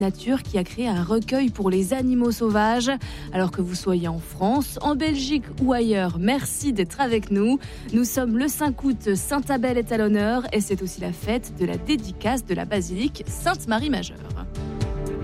Nature qui a créé un recueil pour les animaux sauvages. Alors que vous soyez en France, en Belgique ou ailleurs, merci d'être avec nous. Nous sommes le 5 août, Sainte-Abel est à l'honneur et c'est aussi la fête de la dédicace de la basilique Sainte-Marie Majeure.